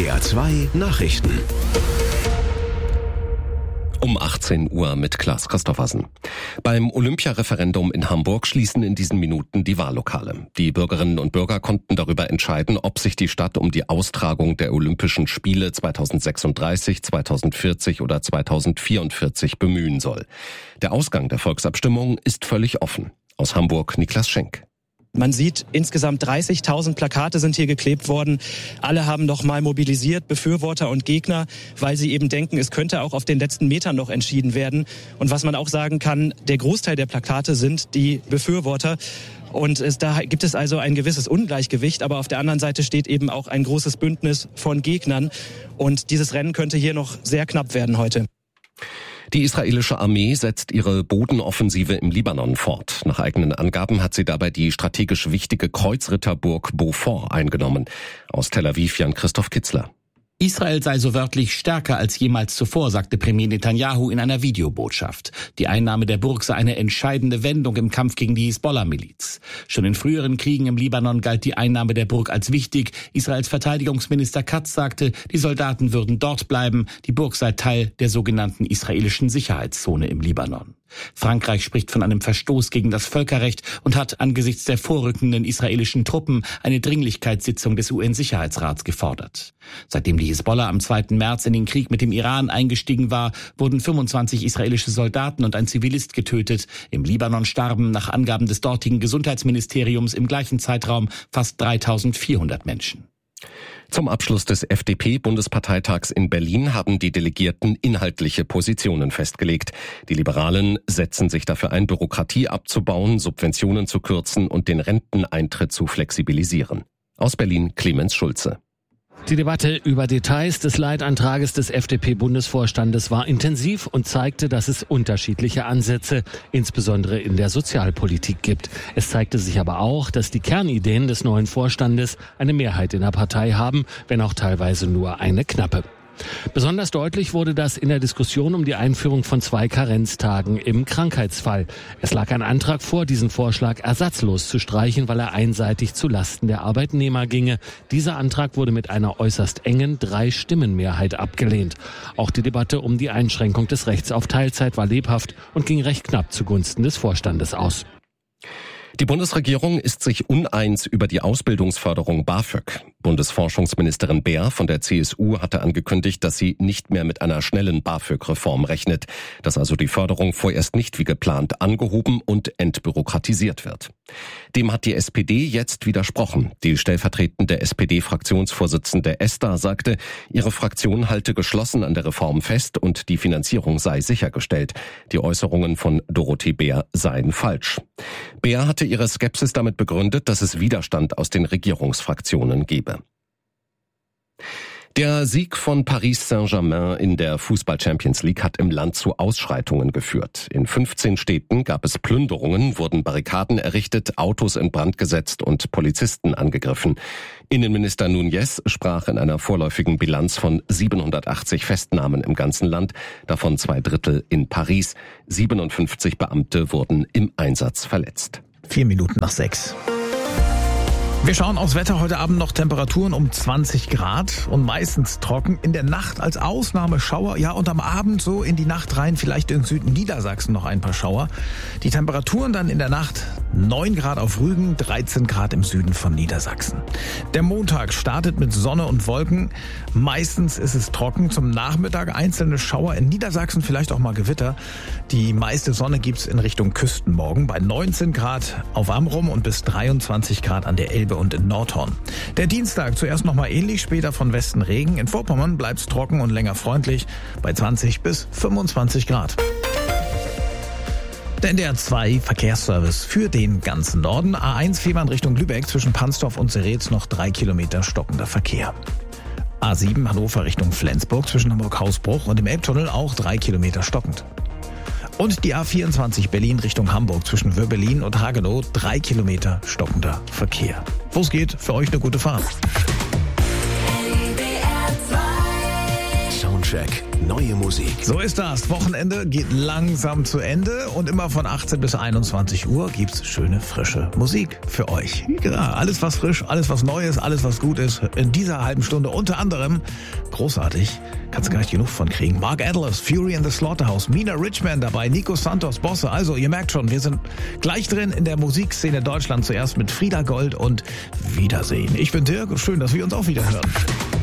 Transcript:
NDR 2 Nachrichten. Um 18 Uhr mit Klaas Christoffersen. Beim Olympiareferendum in Hamburg schließen in diesen Minuten die Wahllokale. Die Bürgerinnen und Bürger konnten darüber entscheiden, ob sich die Stadt um die Austragung der Olympischen Spiele 2036, 2040 oder 2044 bemühen soll. Der Ausgang der Volksabstimmung ist völlig offen. Aus Hamburg Niklas Schenk. Man sieht, insgesamt 30.000 Plakate sind hier geklebt worden. Alle haben noch mal mobilisiert, Befürworter und Gegner, weil sie eben denken, es könnte auch auf den letzten Metern noch entschieden werden. Und was man auch sagen kann, der Großteil der Plakate sind die Befürworter. Und da gibt es also ein gewisses Ungleichgewicht, aber auf der anderen Seite steht eben auch ein großes Bündnis von Gegnern. Und dieses Rennen könnte hier noch sehr knapp werden heute. Die israelische Armee setzt ihre Bodenoffensive im Libanon fort. Nach eigenen Angaben hat sie dabei die strategisch wichtige Kreuzritterburg Beaufort eingenommen. Aus Tel Aviv Jan-Christoph Kitzler. Israel sei so wörtlich stärker als jemals zuvor, sagte Premier Netanyahu in einer Videobotschaft. Die Einnahme der Burg sei eine entscheidende Wendung im Kampf gegen die Hisbollah-Miliz. Schon in früheren Kriegen im Libanon galt die Einnahme der Burg als wichtig. Israels Verteidigungsminister Katz sagte, die Soldaten würden dort bleiben. Die Burg sei Teil der sogenannten israelischen Sicherheitszone im Libanon. Frankreich spricht von einem Verstoß gegen das Völkerrecht und hat angesichts der vorrückenden israelischen Truppen eine Dringlichkeitssitzung des UN-Sicherheitsrats gefordert. Seitdem die Hisbollah am 2. März in den Krieg mit dem Iran eingestiegen war, wurden 25 israelische Soldaten und ein Zivilist getötet. Im Libanon starben nach Angaben des dortigen Gesundheitsministeriums im gleichen Zeitraum fast 3.400 Menschen. Zum Abschluss des FDP-Bundesparteitags in Berlin haben die Delegierten inhaltliche Positionen festgelegt. Die Liberalen setzen sich dafür ein, Bürokratie abzubauen, Subventionen zu kürzen und den Renteneintritt zu flexibilisieren. Aus Berlin Clemens Schulze. Die Debatte über Details des Leitantrages des FDP-Bundesvorstandes war intensiv und zeigte, dass es unterschiedliche Ansätze, insbesondere in der Sozialpolitik, gibt. Es zeigte sich aber auch, dass die Kernideen des neuen Vorstandes eine Mehrheit in der Partei haben, wenn auch teilweise nur eine knappe. Besonders deutlich wurde das in der Diskussion um die Einführung von 2 Karenztagen im Krankheitsfall. Es lag ein Antrag vor, diesen Vorschlag ersatzlos zu streichen, weil er einseitig zu Lasten der Arbeitnehmer ginge. Dieser Antrag wurde mit einer äußerst engen 3-Stimmen-Mehrheit abgelehnt. Auch die Debatte um die Einschränkung des Rechts auf Teilzeit war lebhaft und ging recht knapp zugunsten des Vorstandes aus. Die Bundesregierung ist sich uneins über die Ausbildungsförderung BAföG. Bundesforschungsministerin Baer von der CSU hatte angekündigt, dass sie nicht mehr mit einer schnellen BAföG-Reform rechnet, dass also die Förderung vorerst nicht wie geplant angehoben und entbürokratisiert wird. Dem hat die SPD jetzt widersprochen. Die stellvertretende SPD-Fraktionsvorsitzende Esther sagte, ihre Fraktion halte geschlossen an der Reform fest und die Finanzierung sei sichergestellt. Die Äußerungen von Dorothee Baer seien falsch. Baer hatte ihre Skepsis damit begründet, dass es Widerstand aus den Regierungsfraktionen gebe. Der Sieg von Paris Saint-Germain in der Fußball-Champions League hat im Land zu Ausschreitungen geführt. In 15 Städten gab es Plünderungen, wurden Barrikaden errichtet, Autos in Brand gesetzt und Polizisten angegriffen. Innenminister Núñez sprach in einer vorläufigen Bilanz von 780 Festnahmen im ganzen Land, davon 2/3 in Paris. 57 Beamte wurden im Einsatz verletzt. 6:04. Wir schauen aufs Wetter. Heute Abend noch Temperaturen um 20 Grad und meistens trocken. In der Nacht als Ausnahme Schauer. Ja, und am Abend so in die Nacht rein, vielleicht in Süden Niedersachsen noch ein paar Schauer. Die Temperaturen dann in der Nacht 9 Grad auf Rügen, 13 Grad im Süden von Niedersachsen. Der Montag startet mit Sonne und Wolken. Meistens ist es trocken. Zum Nachmittag einzelne Schauer in Niedersachsen, vielleicht auch mal Gewitter. Die meiste Sonne gibt's in Richtung Küsten morgen bei 19 Grad auf Amrum und bis 23 Grad an der Elbe und in Nordhorn. Der Dienstag zuerst nochmal ähnlich, später von Westen Regen. In Vorpommern bleibt's trocken und länger freundlich bei 20 bis 25 Grad. Der NDR 2 Verkehrsservice für den ganzen Norden. A1 Fehmarn Richtung Lübeck zwischen Pansdorf und Seretz noch 3 Kilometer stockender Verkehr. A7 Hannover Richtung Flensburg zwischen Hamburg-Hausbruch und im Elbtunnel auch 3 Kilometer stockend. Und die A24 Berlin Richtung Hamburg zwischen Wöhrberlin und Hagenow 3 Kilometer stockender Verkehr. Wo es geht, für euch eine gute Fahrt. Soundcheck. Soundcheck. Neue Musik. So ist das. Wochenende geht langsam zu Ende und immer von 18 bis 21 Uhr gibt's schöne, frische Musik für euch. Ja, alles was frisch, alles was Neues, alles was gut ist. In dieser halben Stunde unter anderem, großartig, kannst du gar nicht genug von kriegen. Mark Adlers, Fury in the Slaughterhouse, Mina Richman dabei, Nico Santos, Bosse. Also ihr merkt schon, wir sind gleich drin in der Musikszene Deutschland. Zuerst mit Frieda Gold und Wiedersehen. Ich bin Dirk, schön, dass wir uns auch wieder hören.